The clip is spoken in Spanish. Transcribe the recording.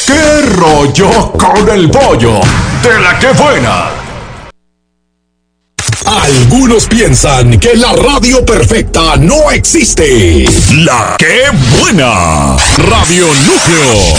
¿Qué rollo con el pollo? De la que buena. Algunos piensan que la radio perfecta no existe. La que buena. Radio Núcleo.